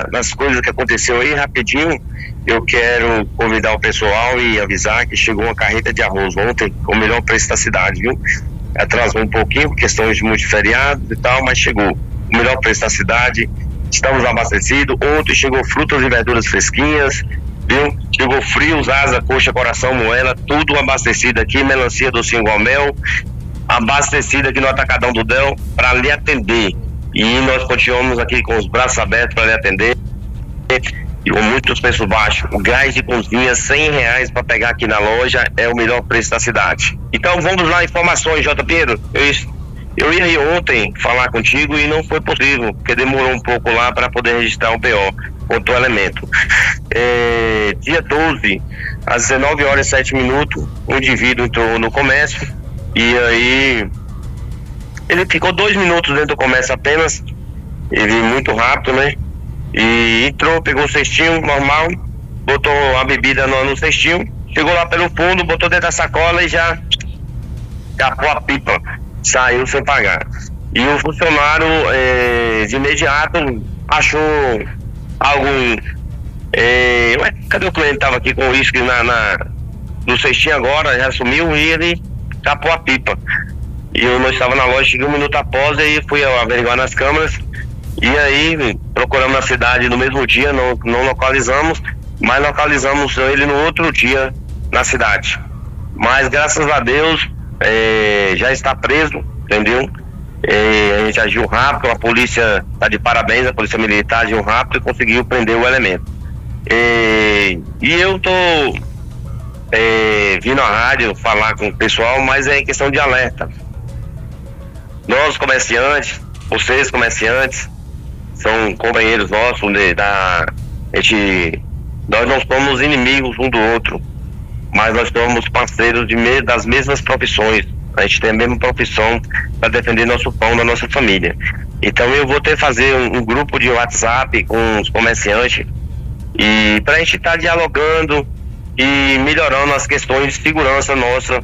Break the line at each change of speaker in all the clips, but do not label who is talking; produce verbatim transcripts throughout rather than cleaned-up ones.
das coisas que aconteceu aí, rapidinho, eu quero convidar o pessoal e avisar que chegou uma carreta de arroz ontem, com o melhor preço da cidade, viu? Atrasou um pouquinho, por questões de muitos feriados e tal, mas chegou o melhor preço da cidade, estamos abastecidos. Ontem chegou frutas e verduras fresquinhas, viu? Chegou frios, asa, coxa, coração, moela, tudo abastecido aqui, melancia, docinho igual mel, abastecido aqui no Atacadão do Del para lhe atender. E nós continuamos aqui com os braços abertos para lhe atender. E com muitos preços baixos. O gás de cozinha, cem reais para pegar aqui na loja, é o melhor preço da cidade. Então vamos lá, informações, J. Pedro. Eu, eu ia ir ontem falar contigo e não foi possível, porque demorou um pouco lá para poder registrar o B O contra o elemento. É, dia doze, às dezenove horas e sete minutos, um indivíduo entrou no comércio e aí ele ficou dois minutos dentro do comércio apenas, ele muito rápido, né? E entrou, pegou o cestinho normal, botou a bebida no, no cestinho, chegou lá pelo fundo, botou dentro da sacola e já capou a pipa, saiu sem pagar. E o funcionário é, de imediato achou algum. É, ué, cadê o cliente? Tava aqui com o uísque na, na, no cestinho agora, já sumiu e ele capou a pipa. E eu não estava na loja, cheguei um minuto após e aí fui averiguar nas câmeras. E aí procuramos na cidade no mesmo dia, não, não localizamos, mas localizamos ele no outro dia na cidade. Mas graças a Deus é, já está preso, entendeu? É, a gente agiu rápido, a polícia está de parabéns, a polícia militar agiu rápido e conseguiu prender o elemento. É, e eu tô é, vindo à rádio falar com o pessoal, mas é em questão de alerta. Nós comerciantes, vocês comerciantes, são companheiros nossos, de, da, a gente, nós não somos inimigos um do outro, mas nós somos parceiros de me, das mesmas profissões. A gente tem a mesma profissão para defender nosso pão da nossa família. Então eu vou ter que fazer um, um grupo de WhatsApp com os comerciantes e para a gente estar tá dialogando e melhorando as questões de segurança nossa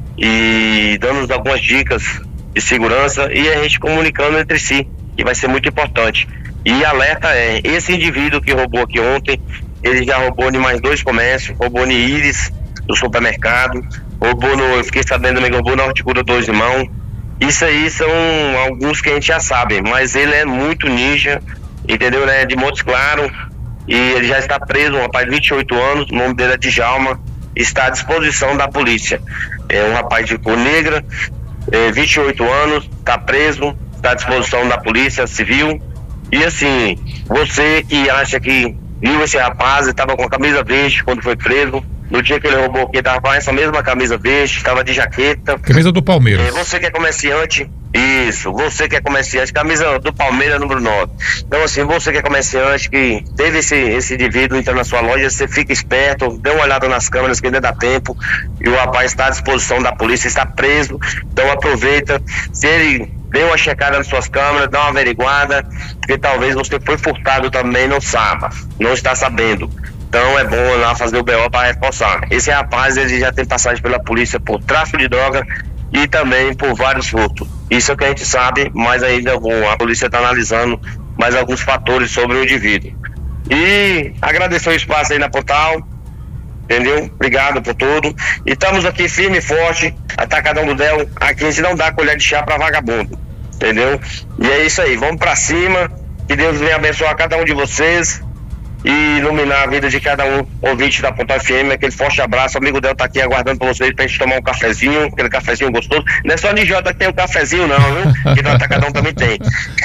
e dando algumas dicas de segurança e a gente comunicando entre si, que vai ser muito importante. E alerta é, esse indivíduo que roubou aqui ontem, ele já roubou de mais dois comércios, roubou no Iris, do supermercado, roubou no, eu fiquei sabendo também que roubou na Horticura Dois Irmãos. Isso aí são alguns que a gente já sabe, mas ele é muito ninja, entendeu, né, de Montes Claros, e ele já está preso, um rapaz de vinte e oito anos, o nome dele é Djalma, está à disposição da polícia. É um rapaz de cor negra, é, vinte e oito anos, está preso, está à disposição da polícia civil. E assim, você que acha que viu esse rapaz, estava com a camisa verde quando foi preso, no dia que ele roubou aqui, estava com essa mesma camisa verde, estava de jaqueta.
Camisa do Palmeiras.
É, você que é comerciante, isso, você que é comerciante, camisa do Palmeiras número nove. Então assim, você que é comerciante, que teve esse, esse indivíduo entrando na sua loja, você fica esperto, dê uma olhada nas câmeras que ainda dá tempo, e o rapaz está à disposição da polícia, está preso, então aproveita, se ele dê uma checada nas suas câmeras, dá uma averiguada, porque talvez você foi furtado também, não saiba, não está sabendo. Então é bom lá fazer o B O para reforçar. Esse rapaz, ele já tem passagem pela polícia por tráfico de droga e também por vários furtos. Isso é o que a gente sabe, mas ainda a polícia está analisando mais alguns fatores sobre o indivíduo. E agradecer o espaço aí na Portal, entendeu? Obrigado por tudo. E estamos aqui firme e forte, Atacadão do Del, aqui a gente não dá colher de chá para vagabundo, entendeu? E é isso aí, vamos para cima, que Deus venha abençoar cada um de vocês e iluminar a vida de cada um ouvinte da Ponta F M. Aquele forte abraço, o amigo Del tá aqui aguardando por vocês pra gente tomar um cafezinho, aquele cafezinho gostoso. Não é só de Jota que tem um cafezinho não, viu? Que no Atacadão também tem.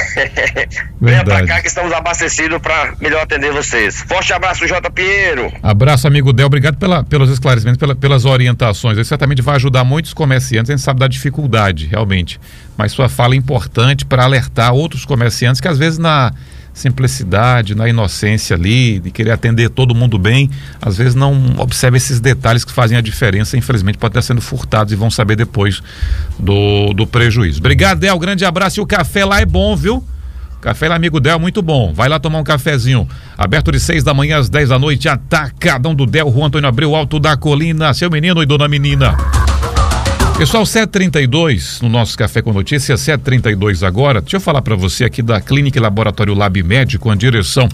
Venha pra cá que estamos abastecidos pra melhor atender vocês. Forte abraço, J. Pinheiro.
Abraço, amigo Del, obrigado pela, pelos esclarecimentos, pela, pelas orientações. Isso certamente vai ajudar muitos comerciantes, a gente sabe da dificuldade, realmente, mas sua fala é importante para alertar outros comerciantes que às vezes na simplicidade, na inocência ali, de querer atender todo mundo bem, às vezes não observa esses detalhes que fazem a diferença, infelizmente pode estar sendo furtados e vão saber depois do, do prejuízo. Obrigado, Del, grande abraço, e o café lá é bom, viu? Café lá, amigo Del, muito bom, vai lá tomar um cafezinho, aberto de seis da manhã às dez da noite, Atacadão do Del, Rua Antônio Abreu, Alto da Colina, seu menino e dona menina. Pessoal, sete e trinta e dois no nosso Café com Notícias, sete e trinta e dois agora. Deixa eu falar para você aqui da Clínica e Laboratório Lab Médico, com a direção